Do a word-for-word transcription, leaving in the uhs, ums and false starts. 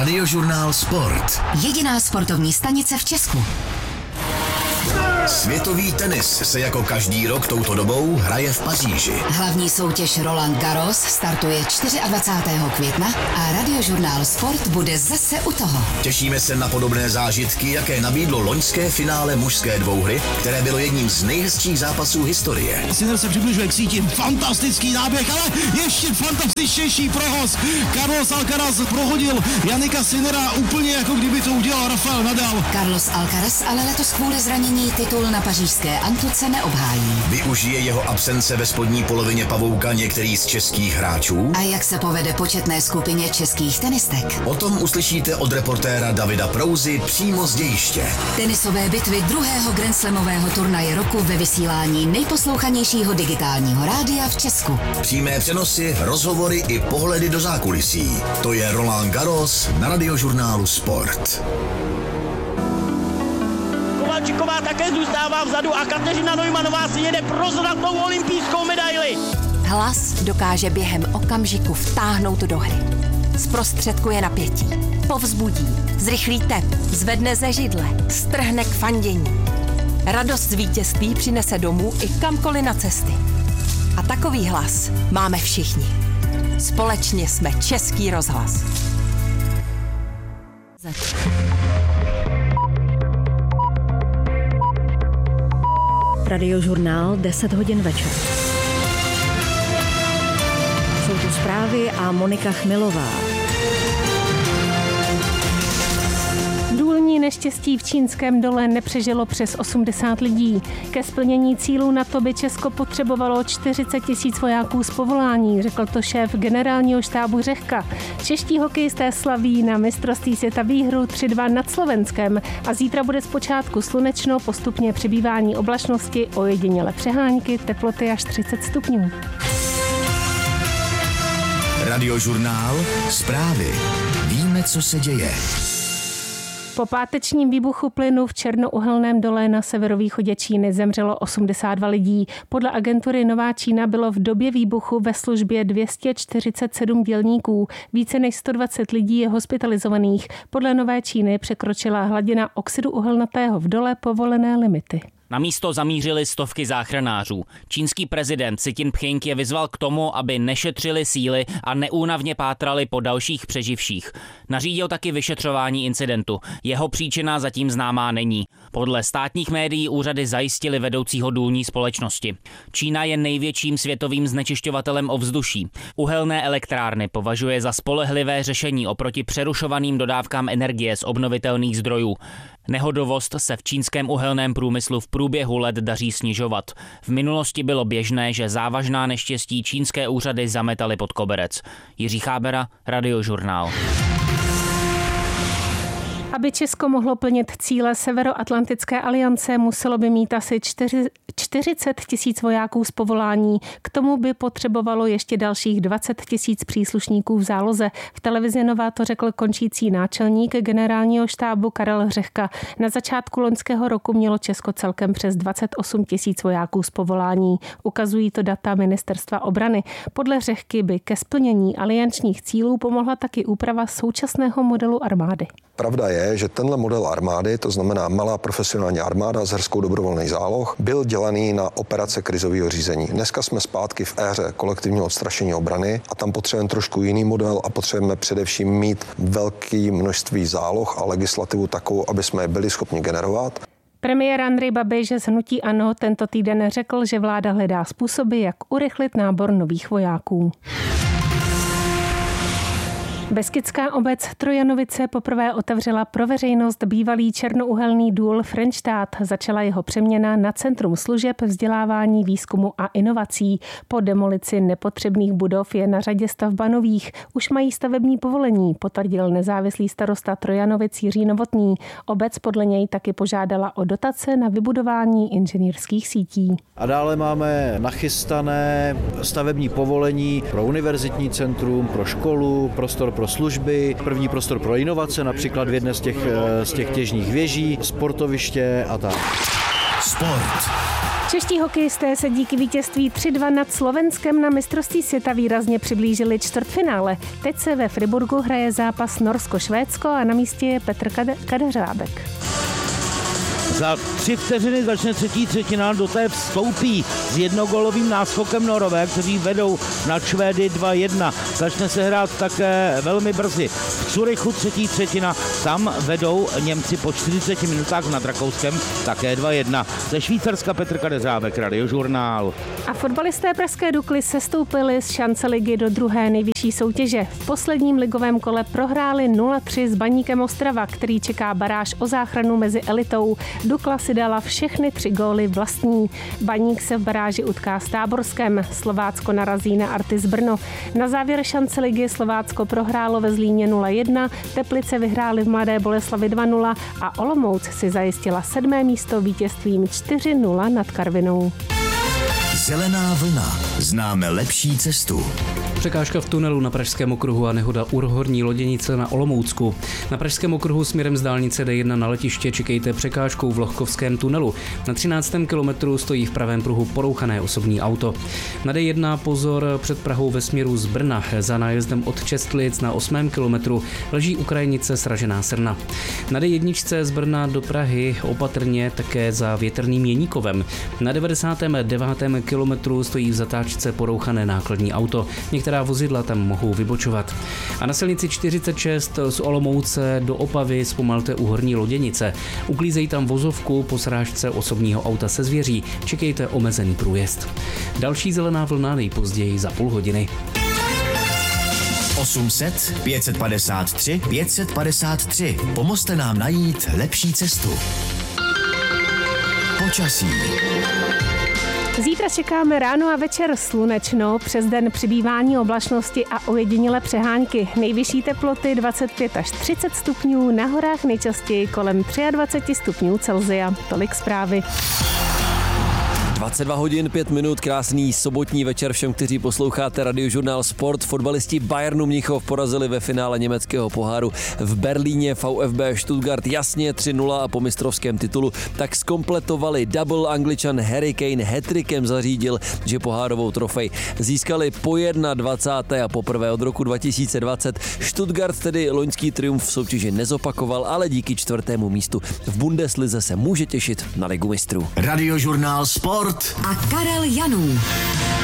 Radiožurnál Sport. Jediná sportovní stanice v Česku. Světový tenis se jako každý rok touto dobou hraje v Paříži. Hlavní soutěž Roland Garros startuje dvacátého čtvrtého května a Radiožurnál Sport bude zase u toho. Těšíme se na podobné zážitky, jaké nabídlo loňské finále mužské dvouhry, které bylo jedním z nejhezčích zápasů historie. Sinner se přibližuje k síti, fantastický náběh, ale ještě fantastičtější prohoz. Carlos Alcaraz prohodil Jannika Sinnera úplně jako kdyby to udělal Rafael Nadal. Carlos Alcaraz ale letos kvůli zranění titul na pařížské Antuce neobhájí. Využije jeho absence ve spodní polovině pavouka některý z českých hráčů? A jak se povede početné skupině českých tenistek? O tom uslyšíte od reportéra Davida Prouzy přímo z dějiště. Tenisové bitvy druhého grandslamového turnaje roku ve vysílání nejposlouchanějšího digitálního rádia v Česku. Přímé přenosy, rozhovory i pohledy do zákulisí. To je Roland Garros na Radiožurnálu Sport. Kovalčíková také zůstává vzadu a Kateřina Neumannová si jede pro zlatou olympijskou medaili. Hlas dokáže během okamžiku vtáhnout do hry. Zprostředkuje napětí, povzbudí, zrychlí tep, zvedne ze židle, strhne k fandění. Radost z vítězství přinese domů i kamkoliv na cesty. A takový hlas máme všichni. Společně jsme Český rozhlas. Radiožurnál deset hodin večer. Jsou tu zprávy a Monika Chmilová. Důlní neštěstí v Čínském dole nepřežilo přes osmdesát lidí. Ke splnění cílů NATO by Česko potřebovalo čtyřicet tisíc vojáků z povolání, řekl to šéf generálního štábu Řehka. Čeští hokejisté slaví na mistrovství světa výhru tři dva nad Slovenskem a zítra bude zpočátku slunečno, postupně přibývání oblačnosti, ojediněle přehánky, teploty až třicet stupňů. Radiožurnál Zprávy. Víme, co se děje. Po pátečním výbuchu plynu v černouhelném dole na severovýchodě Číny zemřelo osmdesát dva lidí. Podle agentury Nová Čína bylo v době výbuchu ve službě dvě stě čtyřicet sedm dělníků. Více než sto dvacet lidí je hospitalizovaných. Podle Nové Číny překročila hladina oxidu uhelnatého v dole povolené limity. Na místo zamířili stovky záchranářů. Čínský prezident Xi Jinping je vyzval k tomu, aby nešetřili síly a neúnavně pátrali po dalších přeživších. Nařídil taky vyšetřování incidentu. Jeho příčina zatím známá není. Podle státních médií úřady zajistili vedoucího důlní společnosti. Čína je největším světovým znečišťovatelem ovzduší. Uhelné elektrárny považuje za spolehlivé řešení oproti přerušovaným dodávkám energie z obnovitelných zdrojů. Nehodovost se v čínském uhelném průmyslu v průběhu let daří snižovat. V minulosti bylo běžné, že závažná neštěstí čínské úřady zametaly pod koberec. Jiří Chábera, Radiožurnál. Aby Česko mohlo plnit cíle Severoatlantické aliance, muselo by mít asi čtyřicet tisíc vojáků z povolání. K tomu by potřebovalo ještě dalších dvacet tisíc příslušníků v záloze. V televizi Nová to řekl končící náčelník generálního štábu Karel Řehka. Na začátku loňského roku mělo Česko celkem přes dvacet osm tisíc vojáků z povolání. Ukazují to data Ministerstva obrany. Podle Řehky by ke splnění aliančních cílů pomohla taky úprava současného modelu armády. Pravda je, že tenhle model armády, to znamená malá profesionální armáda s hrskou dobrovolných záloh, byl dělaný na operace krizového řízení. Dneska jsme zpátky v éře kolektivního odstrašení obrany a tam potřebujeme trošku jiný model a potřebujeme především mít velké množství záloh a legislativu takovou, aby jsme je byli schopni generovat. Premiér Andrej Babiš z hnutí ANO tento týden řekl, že vláda hledá způsoby, jak urychlit nábor nových vojáků. Beskidská obec Trojanovice poprvé otevřela pro veřejnost bývalý černouhelný důl Frenštát. Začala jeho přeměna na centrum služeb, vzdělávání, výzkumu a inovací. Po demolici nepotřebných budov je na řadě stavba nových. Už mají stavební povolení, potvrdil nezávislý starosta Trojanovic Jiří Novotný. Obec podle něj taky požádala o dotace na vybudování inženýrských sítí. A dále máme nachystané stavební povolení pro univerzitní centrum, pro školu, prostor pro služby, první prostor pro inovace, například v jedné z těch, z těch těžních věží, sportoviště a tak. Sport. Čeští hokejisté se díky vítězství tři dva nad Slovenskem na mistrovství světa výrazně přiblížili čtvrtfinále. Teď se ve Friburgu hraje zápas Norsko-Švédsko a na místě je Petr Kadeřábek. Za tři vteřiny začne třetí třetina, do té vstoupí s jednogolovým náskokem Norové, kteří vedou na Švédy dva jedna. Začne se hrát také velmi brzy. V Curychu třetí třetina, tam vedou Němci po čtyřiceti minutách nad Rakouskem také dva jedna. Ze Švýcarska Petr Kadeřábek, Radiožurnál. A fotbalisté pražské Dukly sestoupili z šance ligy do druhé nejvyšší soutěže. V posledním ligovém kole prohráli nula tři s Baníkem Ostrava, který čeká baráž o záchranu mezi elitou. Dukla si dala všechny tři góly vlastní. Baník se v baráži utká s Táborskem. Slovácko narazí na Artis Brno. Na závěr šance ligy Slovácko prohrálo ve Zlíně nula jedna, Teplice vyhrály v Mladé Boleslavi dva nula a Olomouc si zajistila sedmé místo vítězstvím čtyři nula nad Karvinou. Zelená vlna. Známe lepší cestu. Překážka v tunelu na Pražském okruhu a nehoda u Horní Loděnice na Olomoucku. Na Pražském okruhu směrem z dálnice D jedna na letiště čekejte překážkou v Lohkovském tunelu. Na třináctém kilometru stojí v pravém pruhu porouchané osobní auto. Na D jedna pozor před Prahou ve směru z Brna. Za nájezdem od Čestlic na osmém kilometru leží u krajnice sražená srna. Na D jedna z Brna do Prahy opatrně také za Větrným Jeníkovem. Na devadesátém devátém kilometru stojí v zatáčce porouchané nákladní auto. Některá vozidla tam mohou vybočovat. A na silnici čtyřicet šest z Olomouce do Opavy zpomalte u Horní Loděnice. Uklízejí tam vozovku po srážce osobního auta se zvěří. Čekejte omezený průjezd. Další zelená vlna nejpozději za půl hodiny. osm set pět set padesát tři pět set padesát tři. Pomozte nám najít lepší cestu. Počasí. Zítra čekáme ráno a večer slunečno, přes den přibývání oblačnosti a ojedinělé přehánky. Nejvyšší teploty dvacet pět až třicet stupňů, na horách nejčastěji kolem dvacet tři stupňů Celsia. Tolik zprávy. dvacet dva hodin pět minut, krásný sobotní večer všem, kteří posloucháte Radiožurnál Sport. Fotbalisti Bayernu Mnichov porazili ve finále německého poháru v Berlíně VfB Stuttgart jasně tři nula a po mistrovském titulu tak zkompletovali double. Angličan Harry Kane hat-trickem zařídil, že pohárovou trofej získali po dvacáté první a poprvé od roku dva tisíce dvacet. Stuttgart tedy loňský triumf v soutěži nezopakoval, ale díky čtvrtému místu v Bundeslize se může těšit na Ligu mistrů. Radiožurnál Sport a Karel Janů.